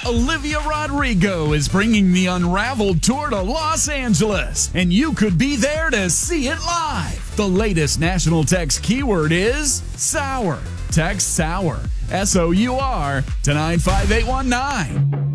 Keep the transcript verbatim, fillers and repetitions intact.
Olivia Rodrigo is bringing the Unraveled tour to Los Angeles, and you could be there to see it live. The latest national text keyword is sour. Text sour, S O U R, to nine five eight one nine.